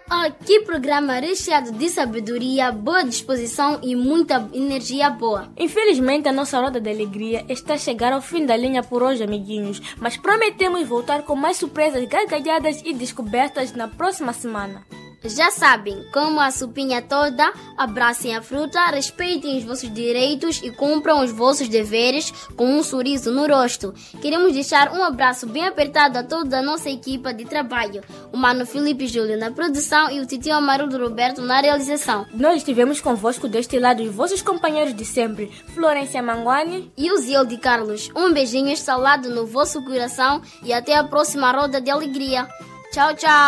Oh, que programa recheado de sabedoria, boa disposição e muita energia boa. Infelizmente, a nossa roda de alegria está a chegar ao fim da linha por hoje, amiguinhos. Mas prometemos voltar com mais surpresas, gargalhadas e descobertas na próxima semana. Já sabem, como a supinha toda, abracem a fruta, respeitem os vossos direitos e cumpram os vossos deveres com um sorriso no rosto. Queremos deixar um abraço bem apertado a toda a nossa equipa de trabalho. O Mano Felipe Júlio na produção e o Titio Amarulo Roberto na realização. Nós estivemos convosco deste lado os vossos companheiros de sempre, Florência Manguani e o Zilde Carlos. Um beijinho estalado no vosso coração e até a próxima roda de alegria. Tchau, tchau!